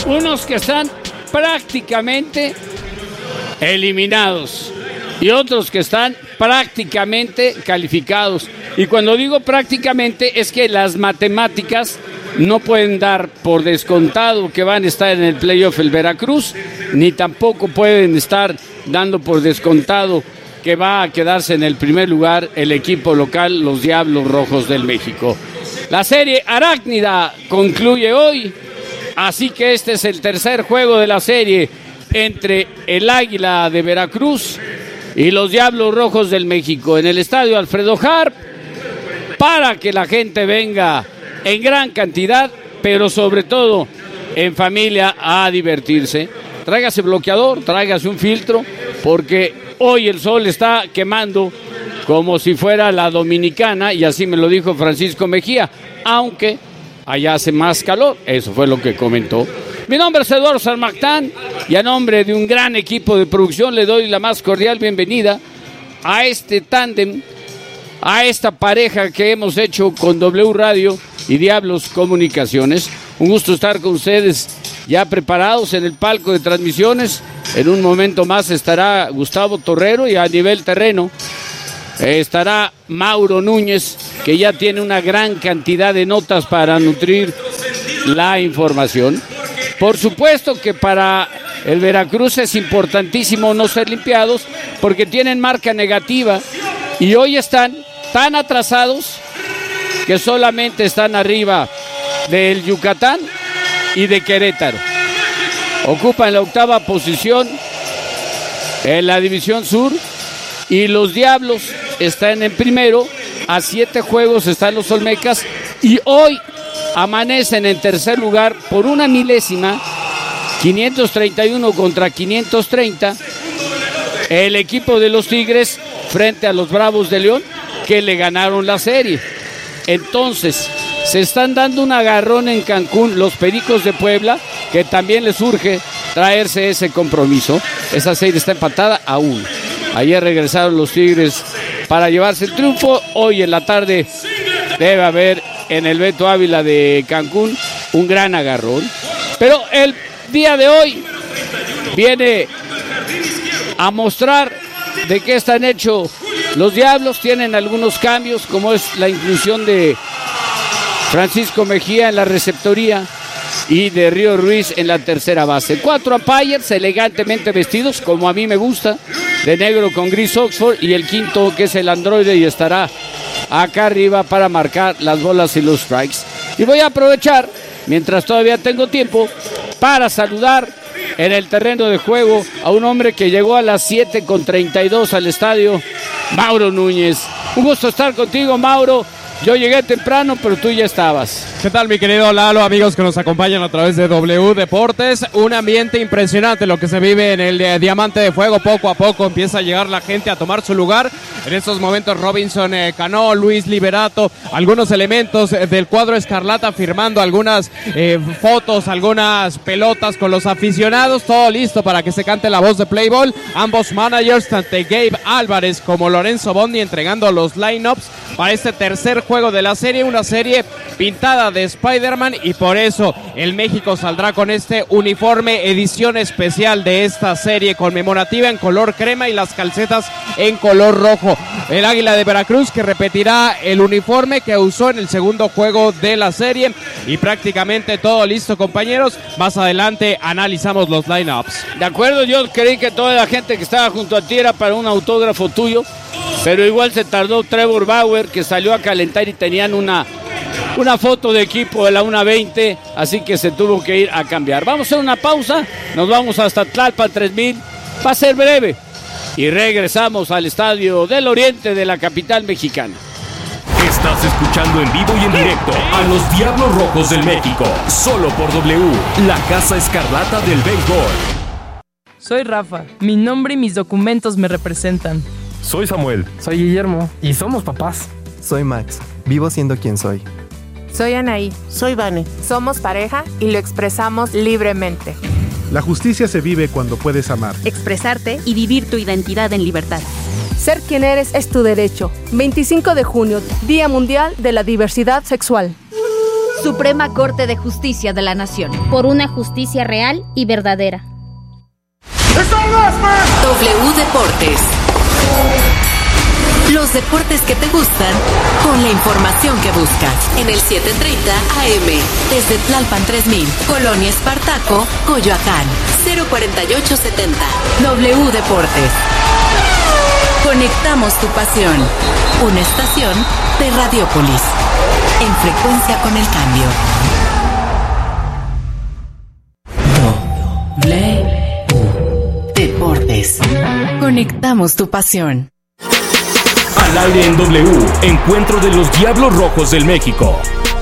Unos que están prácticamente eliminados y otros que están prácticamente calificados. Y cuando digo prácticamente es que las matemáticas no pueden dar por descontado que van a estar en el playoff el Veracruz, ni tampoco pueden estar dando por descontado que va a quedarse en el primer lugar el equipo local, los Diablos Rojos del México. La serie arácnida concluye hoy, así que este es el tercer juego de la serie entre el Águila de Veracruz y los Diablos Rojos del México en el estadio Alfredo Harp, para que la gente venga en gran cantidad, pero sobre todo en familia a divertirse. Tráigase bloqueador, tráigase un filtro, porque hoy el sol está quemando como si fuera la dominicana, y así me lo dijo Francisco Mejía, aunque allá hace más calor. Eso fue lo que comentó. Mi nombre es Eduardo Sarmactán y a nombre de un gran equipo de producción le doy la más cordial bienvenida a este tándem, a esta pareja que hemos hecho con W Radio y Diablos Comunicaciones. Un gusto estar con ustedes ya preparados en el palco de transmisiones. En un momento más estará Gustavo Torrero y a nivel terreno estará Mauro Núñez, que ya tiene una gran cantidad de notas para nutrir la información. Por supuesto que para el Veracruz es importantísimo no ser limpiados porque tienen marca negativa y hoy están tan atrasados que solamente están arriba del Yucatán y de Querétaro. Ocupan la octava posición en la División Sur y los Diablos están en primero. A 7 juegos están los Olmecas y hoy amanecen en tercer lugar por una milésima, 531 contra 530, el equipo de los Tigres frente a los Bravos de León, que le ganaron la serie. Entonces, se están dando un agarrón en Cancún los Pericos de Puebla, que también les urge traerse ese compromiso. Esa serie está empatada a 1. Ayer regresaron los Tigres para llevarse el triunfo. Hoy en la tarde debe haber en el Beto Ávila de Cancún un gran agarrón. Pero el día de hoy viene a mostrar de qué están hechos los Diablos. Tienen algunos cambios, como es la inclusión de Francisco Mejía en la receptoría y de Río Ruiz en la tercera base. 4 umpires elegantemente vestidos, como a mí me gusta, de negro con gris Oxford, y el quinto, que es el androide, y estará acá arriba para marcar las bolas y los strikes. Y voy a aprovechar, mientras todavía tengo tiempo, para saludar en el terreno de juego a un hombre que llegó a las 7:32 al estadio, Mauro Núñez. Un gusto estar contigo, Mauro. Yo llegué temprano, pero tú ya estabas. ¿Qué tal, mi querido Lalo? Amigos que nos acompañan a través de W Deportes. Un ambiente impresionante lo que se vive en el Diamante de Fuego. Poco a poco empieza a llegar la gente a tomar su lugar. En estos momentos Robinson Cano, Luis Liberato, algunos elementos del cuadro escarlata firmando algunas fotos, algunas pelotas con los aficionados. Todo listo para que se cante la voz de play ball. Ambos managers, tanto Gabe Álvarez como Lorenzo Bondi, entregando los lineups para este tercer juego de la serie, una serie pintada de Spider-Man, y por eso el México saldrá con este uniforme edición especial de esta serie conmemorativa en color crema y las calcetas en color rojo. El Águila de Veracruz, que repetirá el uniforme que usó en el segundo juego de la serie, y prácticamente todo listo, compañeros. Más adelante analizamos los lineups. De acuerdo, yo creí que toda la gente que estaba junto a ti era para un autógrafo tuyo, pero igual se tardó Trevor Bauer, que salió a calentar y tenían una foto de equipo de la 1:20, así que se tuvo que ir a cambiar. Vamos a hacer una pausa, nos vamos hasta Tlalpan 3000, va a ser breve, y regresamos al Estadio del Oriente de la capital mexicana. Estás escuchando en vivo y en directo a los Diablos Rojos del México, solo por W, la Casa Escarlata del Béisbol. Soy Rafa, mi nombre y mis documentos me representan. Soy Samuel. Soy Guillermo. Y somos papás. Soy Max, vivo siendo quien soy. Soy Anaí. Soy Vane. Somos pareja y lo expresamos libremente. La justicia se vive cuando puedes amar, expresarte y vivir tu identidad en libertad. Ser quien eres es tu derecho. 25 de junio, Día Mundial de la Diversidad Sexual. Suprema Corte de Justicia de la Nación. Por una justicia real y verdadera. W Deportes. Los deportes que te gustan con la información que buscas. En el 7:30 AM. Desde Tlalpan 3000, Colonia Espartaco, Coyoacán. 04870. W Deportes. Conectamos tu pasión. Una estación de Radiopolis. En frecuencia con el cambio. W Deportes. Conectamos tu pasión. Al aire en W, encuentro de los Diablos Rojos del México.